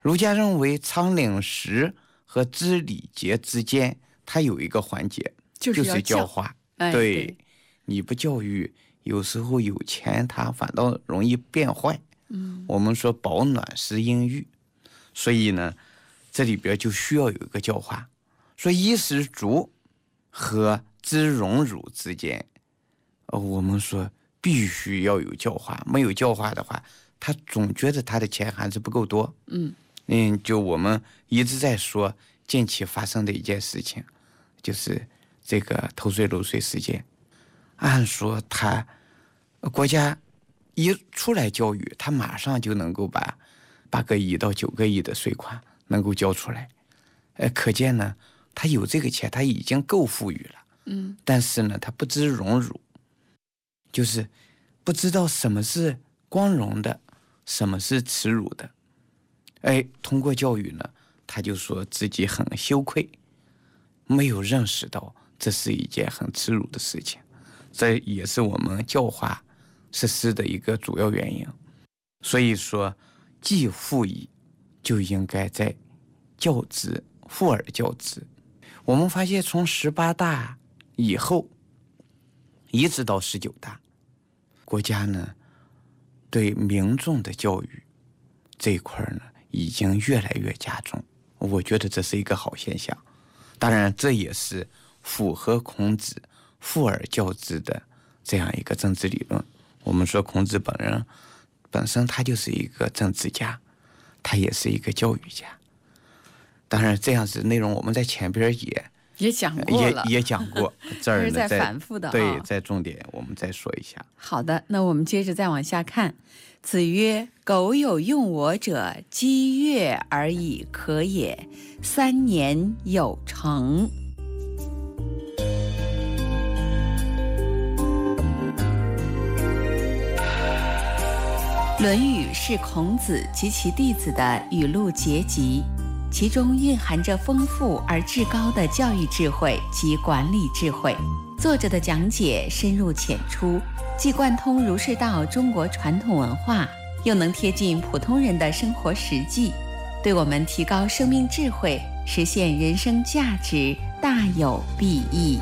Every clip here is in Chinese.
儒家认为仓廪实和知礼节之间，它有一个环节，就是教化。对，你不教育，有时候有钱它反倒容易变坏。我们说保暖思淫欲，所以呢，这里边就需要有一个教化。说衣食足和知荣辱之间，我们说必须要有教化，没有教化的话，他总觉得他的钱还是不够多。就我们一直在说近期发生的一件事情，就是这个偷税漏税事件。按说他国家一出来教育，他马上就能够把8个亿到9个亿的税款能够交出来。可见呢，他有这个钱，他已经够富裕了。但是呢，他不知荣辱，就是不知道什么是光荣的，什么是耻辱的。通过教育呢，他就说自己很羞愧，没有认识到这是一件很耻辱的事情。这也是我们教化实施的一个主要原因。所以说，既富矣，就应该在教之，富而教之。我们发现从18大以后，一直到19大，国家呢对民众的教育这一块呢，已经越来越加重。我觉得这是一个好现象。当然，这也是符合孔子富而教之的这样一个政治理论。我们说孔子本身他就是一个政治家，他也是一个教育家。当然，这样子内容我们在前边也讲过了， 也讲过。这儿呢在反复的对，在重点我们再说一下。 好的，那我们接着再往下看。子曰：苟有用我者，积月而已可也，3年有成。《论语》是孔子及其弟子的语录结集，其中蕴含着丰富而至高的教育智慧及管理智慧。作者的讲解深入浅出，既贯通儒释道中国传统文化，又能贴近普通人的生活实际，对我们提高生命智慧、实现人生价值大有裨益。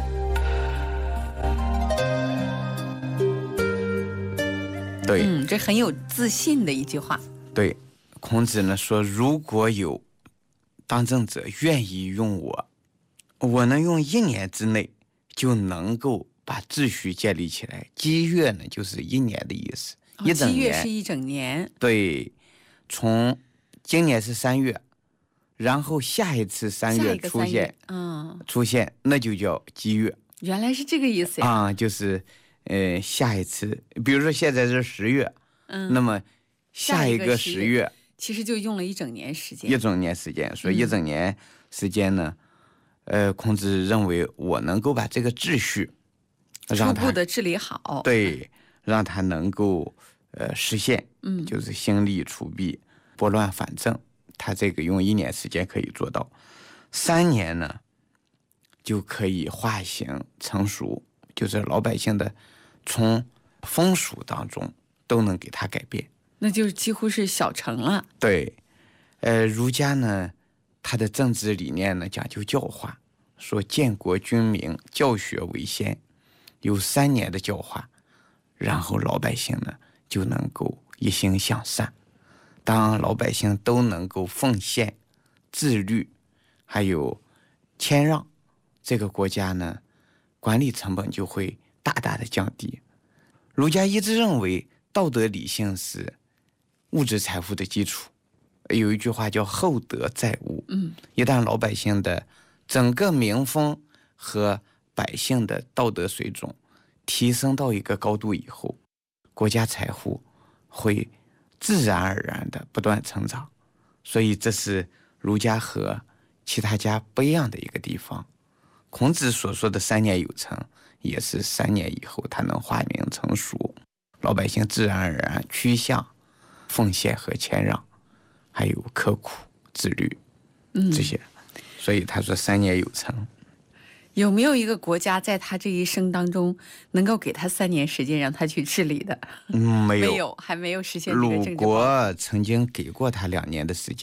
对， 这很有自信的一句话。 对，孔子呢说，如果有当政者愿意用我能用1年之内就能够把秩序建立起来。积月呢，就是1年的意思。一整年， 积月是一整年。 对，从今年是3月，然后下一次3月出现，那就叫积月。 原来是这个意思呀。 就是下一次，比如说现在是10月，那么下一个10月， 其实就用了一整年时间。 所以一整年时间呢，孔子认为我能够把这个秩序初步的治理好， 对，让他能够实现，就是兴利除弊，拨乱反正。他这个用1年时间可以做到，3年呢就可以化形成熟，就是老百姓的从风俗当中都能给他改变， 那就几乎是小成了。 对，儒家呢，他的政治理念呢讲究教化，说建国君民，教学为先，有3年的教化，然后老百姓呢就能够一心向善。当老百姓都能够奉献、自律，还有谦让，这个国家呢，管理成本就会大大的降低。儒家一直认为道德理性是物质财富的基础，有一句话叫厚德载物。一旦老百姓的整个民风和百姓的道德水准提升到一个高度以后，国家财富会自然而然的不断成长。所以这是儒家和其他家不一样的一个地方。孔子所说的3年有成，也是3年以后他能化名成熟，老百姓自然而然趋向奉献和谦让，还有刻苦自律，这些。所以他说3年有成。 有没有一个国家在他这一生当中能够给他3年时间让他去治理的？ 没有， 还没有实现这个政治。 鲁国曾经给过他2年的时间，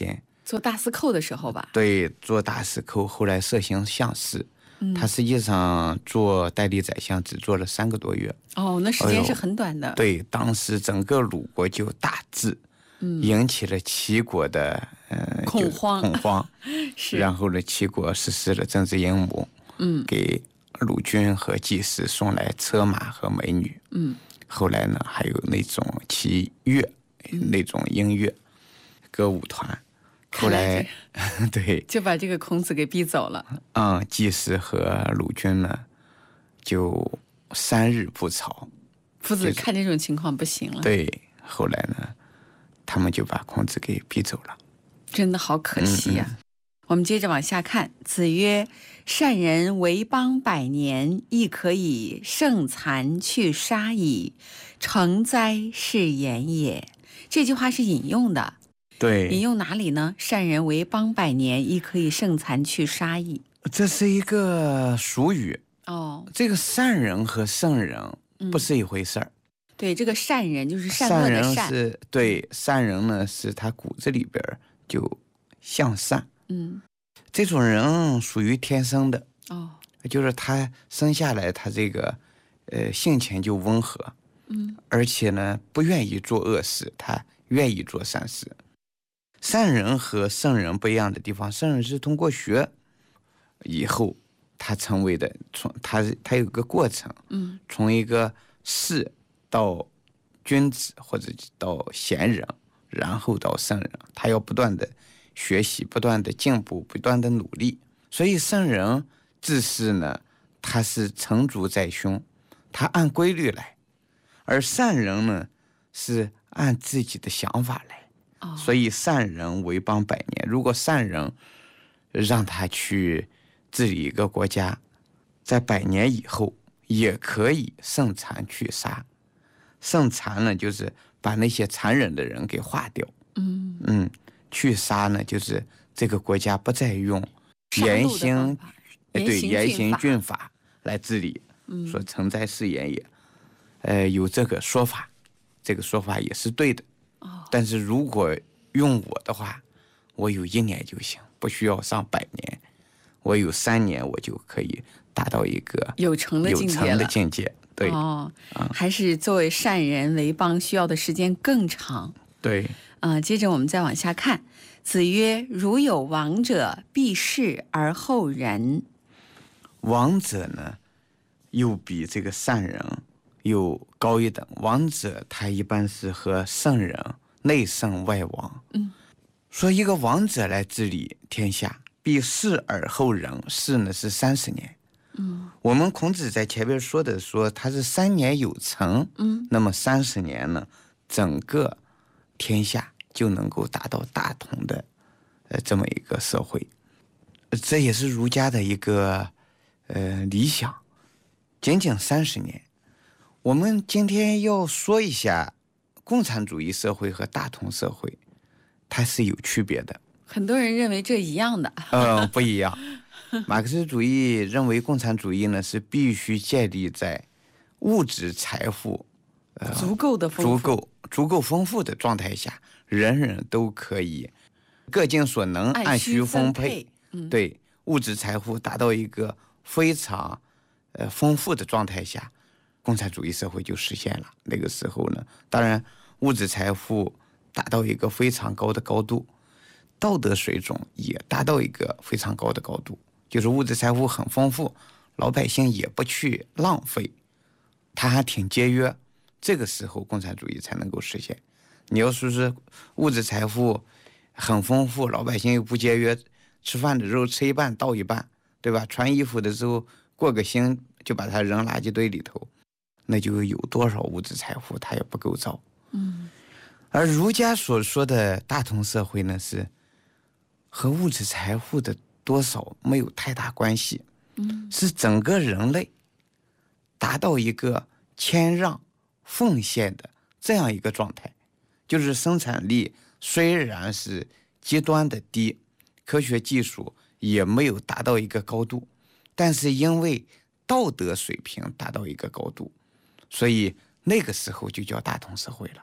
做大司寇的时候吧？ 对，做大司寇，后来设行相士。他实际上做代理宰相只做了3个多月。 哦，那时间是很短的。 对，当时整个鲁国就大治，引起了齐国的恐慌。 是。然后呢，齐国实施了政治阴谋，给鲁军和祭司送来车马和美女。后来呢，还有那种齐乐，那种音乐歌舞团。后来对， 就把这个孔子给逼走了。 祭司和鲁军呢，就3日不朝。 夫子看这种情况不行了。 对，后来呢，他们就把孔子给逼走了。 真的好可惜呀。我们接着往下看，子曰：善人为邦百年，亦可以胜残去杀矣，成哉是言也。这句话是引用的。 对， 引用哪里呢？善人为邦百年，亦可以胜残去杀矣。 这是一个俗语。这个善人和圣人不是一回事儿。 对，这个善人就是善恶的善。 对，善人呢是他骨子里边就向善。这种人属于天生的。就是他生下来，他这个性情就温和。而且呢，不愿意做恶事，他愿意做善事。善人和圣人不一样的地方，圣人是通过学以后他成为的，他有个过程。从一个士到君子，或者到贤人，然后到圣人，他要不断的学习，不断的进步，不断的努力。所以圣人治世呢，他是成竹在胸，他按规律来；而善人呢，是按自己的想法来。所以善人为邦百年。如果善人让他去治理一个国家，在100年以后也可以胜残去杀。胜残呢，就是把那些残忍的人给化掉。去杀呢，就是这个国家不再用严刑峻法来治理。说成哉是言也。有这个说法，这个说法也是对的。但是如果用我的话，我有1年就行，不需要上100年。我有3年，我就可以达到一个有成的境界。对。 还是作为善人为邦需要的时间更长。 对。 接着我们再往下看，子曰：如有王者，必弑而后仁。 王者呢，又比这个善人又高一等。王者他一般是和圣人内圣外王。说一个王者来治理天下，必弑而后仁。弑呢是30年。我们孔子在前边说的，说他是3年有成。那么30年呢，整个天下就能够达到大同的这么一个社会。这也是儒家的一个理想，仅仅30年。我们今天要说一下共产主义社会和大同社会，它是有区别的。 很多人认为这一样的。 不一样。马克思主义认为共产主义呢是必须建立在物质财富足够丰富的状态下，人人都可以各尽所能，按需分配。对，物质财富达到一个非常丰富的状态下，共产主义社会就实现了。那个时候呢，当然物质财富达到一个非常高的高度，道德水准也达到一个非常高的高度，就是物质财富很丰富，老百姓也不去浪费，他还挺节约。这个时候共产主义才能够实现。你要说是物质财富很丰富，老百姓又不节约，吃饭的时候吃一半倒一半，对吧？穿衣服的时候过个星就把它扔垃圾堆里头，那就有多少物质财富它也不够造。而儒家所说的大同社会呢，是和物质财富的多少没有太大关系。是整个人类达到一个谦让奉献的这样一个状态。就是生产力虽然是极端的低，科学技术也没有达到一个高度，但是因为道德水平达到一个高度，所以那个时候就叫大同社会了。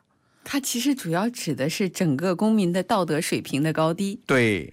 它其实主要指的是整个公民的道德水平的高低。 对，